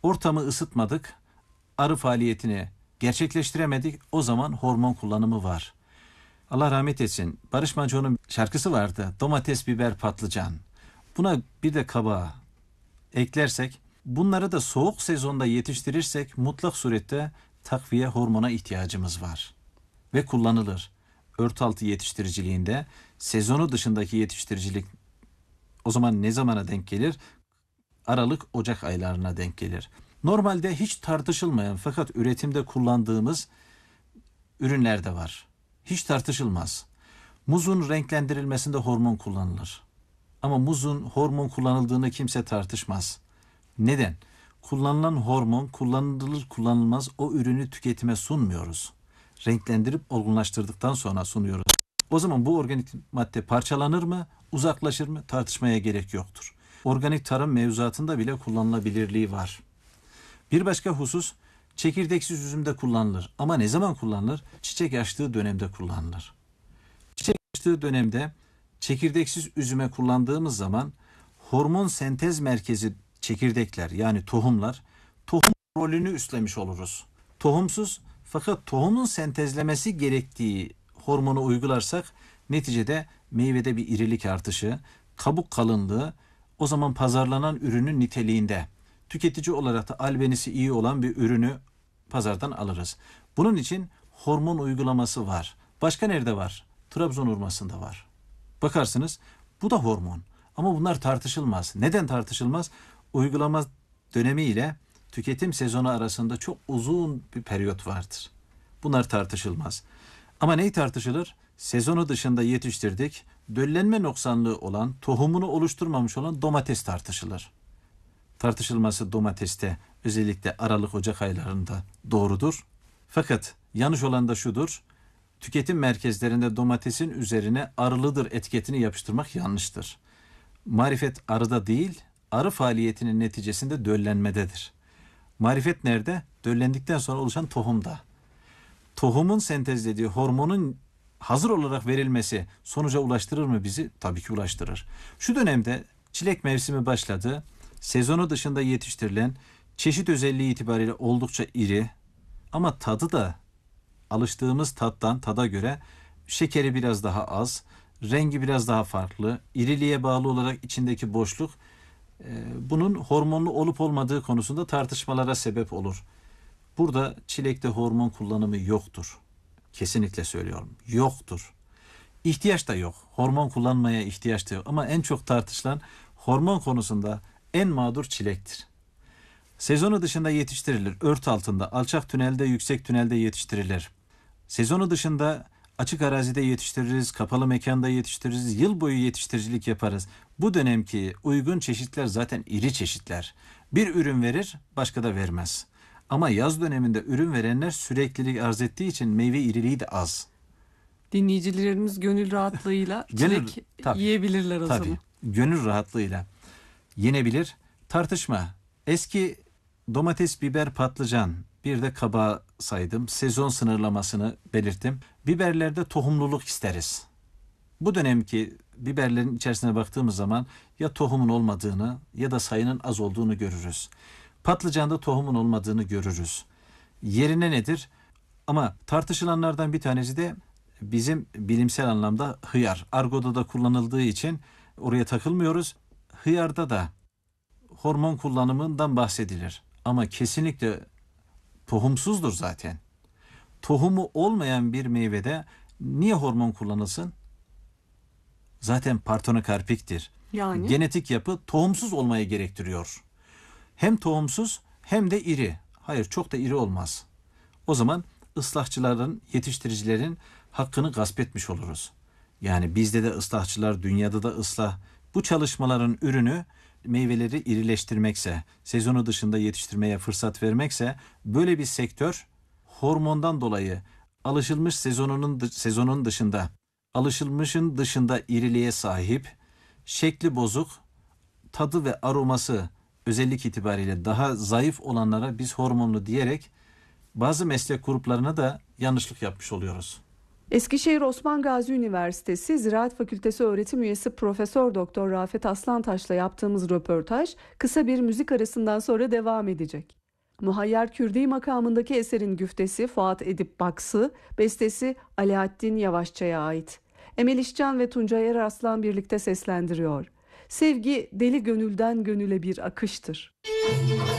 Ortamı ısıtmadık, arı faaliyetini gerçekleştiremedik. O zaman hormon kullanımı var. Allah rahmet etsin. Barış Manço'nun şarkısı vardı. Domates, biber, patlıcan. Buna bir de kabağı eklersek, bunları da soğuk sezonda yetiştirirsek mutlak surette takviye hormona ihtiyacımız var. Ve kullanılır. Örtü altı yetiştiriciliğinde sezonu dışındaki yetiştiricilik o zaman ne zamana denk gelir? Aralık-Ocak aylarına denk gelir. Normalde hiç tartışılmayan fakat üretimde kullandığımız ürünler de var. Hiç tartışılmaz. Muzun renklendirilmesinde hormon kullanılır. Ama muzun hormon kullanıldığını kimse tartışmaz. Neden? Kullanılan hormon kullanılır kullanılmaz o ürünü tüketime sunmuyoruz. Renklendirip olgunlaştırdıktan sonra sunuyoruz. O zaman bu organik madde parçalanır mı, uzaklaşır mı tartışmaya gerek yoktur. Organik tarım mevzuatında bile kullanılabilirliği var. Bir başka husus, çekirdeksiz üzümde kullanılır. Ama ne zaman kullanılır? Çiçek açtığı dönemde kullanılır. Çiçek açtığı dönemde çekirdeksiz üzüme kullandığımız zaman hormon sentez merkezi çekirdekler yani tohumlar tohum rolünü üstlemiş oluruz. Tohumsuz fakat tohumun sentezlemesi gerektiği hormonu uygularsak neticede meyvede bir irilik artışı, kabuk kalınlığı o zaman pazarlanan ürünün niteliğinde. Tüketici olarak da albenisi iyi olan bir ürünü pazardan alırız. Bunun için hormon uygulaması var. Başka nerede var? Trabzon hurmasında var. Bakarsınız bu da hormon. Ama bunlar tartışılmaz. Neden tartışılmaz? Uygulama dönemi ile tüketim sezonu arasında çok uzun bir periyot vardır. Bunlar tartışılmaz. Ama neyi tartışılır? Sezonu dışında yetiştirdik. Döllenme noksanlığı olan, tohumunu oluşturmamış olan domates tartışılır. Tartışılması domateste özellikle Aralık-Ocak aylarında doğrudur. Fakat yanlış olan da şudur. Tüketim merkezlerinde domatesin üzerine arılıdır etiketini yapıştırmak yanlıştır. Marifet arıda değil, arı faaliyetinin neticesinde döllenmededir. Marifet nerede? Döllendikten sonra oluşan tohumda. Tohumun sentezlediği hormonun hazır olarak verilmesi sonuca ulaştırır mı bizi? Tabii ki ulaştırır. Şu dönemde çilek mevsimi başladı. Sezonu dışında yetiştirilen çeşit özelliği itibariyle oldukça iri ama tadı da alıştığımız tada göre şekeri biraz daha az, rengi biraz daha farklı, iriliğe bağlı olarak içindeki boşluk bunun hormonlu olup olmadığı konusunda tartışmalara sebep olur. Burada çilekte hormon kullanımı yoktur. Kesinlikle söylüyorum. Yoktur. İhtiyaç da yok. Hormon kullanmaya ihtiyaç da yok. Ama en çok tartışılan hormon konusunda en mağdur çilektir. Sezonu dışında yetiştirilir. Ört altında, alçak tünelde, yüksek tünelde yetiştirilir. Sezonu dışında açık arazide yetiştiririz, kapalı mekanda yetiştiririz, yıl boyu yetiştiricilik yaparız. Bu dönemki uygun çeşitler zaten iri çeşitler. Bir ürün verir, başka da vermez. Ama yaz döneminde ürün verenler süreklilik arz ettiği için meyve iriliği de az. Dinleyicilerimiz gönül rahatlığıyla çilek yiyebilirler o zaman. Gönül rahatlığıyla yenebilir. Tartışma. Eski domates, biber, patlıcan, bir de kabağı saydım. Sezon sınırlamasını belirttim. Biberlerde tohumluluk isteriz. Bu dönemki biberlerin içerisine baktığımız zaman ya tohumun olmadığını ya da sayının az olduğunu görürüz. Patlıcanda tohumun olmadığını görürüz. Yerine nedir? Ama tartışılanlardan bir tanesi de bizim bilimsel anlamda hıyar. Argoda da kullanıldığı için oraya takılmıyoruz. Hıyarda da hormon kullanımından bahsedilir. Ama kesinlikle tohumsuzdur zaten. Tohumu olmayan bir meyvede niye hormon kullanılsın? Zaten partenokarpiktir. Yani? Genetik yapı tohumsuz olmayı gerektiriyor. Hem tohumsuz hem de iri. Hayır, çok da iri olmaz. O zaman ıslahçıların, yetiştiricilerin hakkını gasp etmiş oluruz. Yani bizde de ıslahçılar, dünyada da ıslah. Bu çalışmaların ürünü meyveleri irileştirmekse, sezonu dışında yetiştirmeye fırsat vermekse, böyle bir sektör hormondan dolayı alışılmış sezonun dışında, alışılmışın dışında iriliğe sahip, şekli bozuk, tadı ve aroması özellik itibariyle daha zayıf olanlara biz hormonlu diyerek bazı meslek gruplarına da yanlışlık yapmış oluyoruz. Eskişehir Osman Gazi Üniversitesi Ziraat Fakültesi öğretim üyesi Profesör Doktor Rafet Aslantaş'la yaptığımız röportaj kısa bir müzik arasından sonra devam edecek. Muhayyer Kürdi makamındaki eserin güftesi Fuat Edip Baksı, bestesi Alaaddin Yavaşça'ya ait. Emel İşcan ve Tuncay Eraslan birlikte seslendiriyor. Sevgi deli gönülden gönüle bir akıştır.